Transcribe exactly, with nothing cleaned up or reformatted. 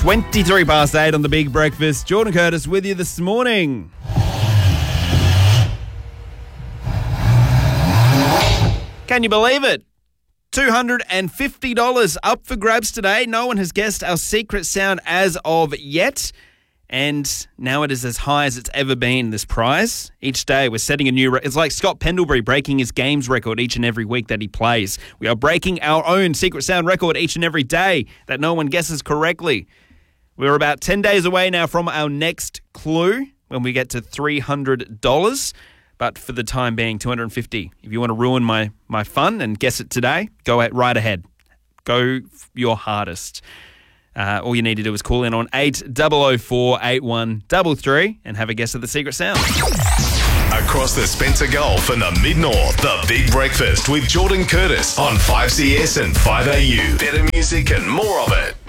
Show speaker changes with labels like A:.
A: twenty-three past eight on the Big Breakfast. Jordan Curtis with you this morning. Can you believe it? two hundred fifty dollars up for grabs today. No one has guessed our secret sound as of yet. And now it is as high as it's ever been, this prize. Each day we're setting a new... Re- it's like Scott Pendlebury breaking his games record each and every week that he plays. We are breaking our own secret sound record each and every day that no one guesses correctly. We're about ten days away now from our next clue when we get to three hundred dollars. But for the time being, two hundred fifty dollars. If you want to ruin my, my fun and guess it today, go right ahead. Go your hardest. Uh, all you need to do is call in on eight zero zero four eight one three three and have a guess at the secret sound.
B: Across the Spencer Gulf and the Mid-North, the Big Breakfast with Jordan Curtis on five C S and five A U. Better music and more of it.